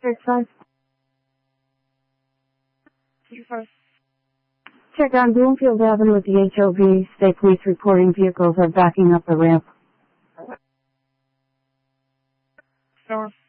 First. You first. Check on Bloomfield Avenue at the HOV. State police reporting vehicles are backing up the ramp. Sure.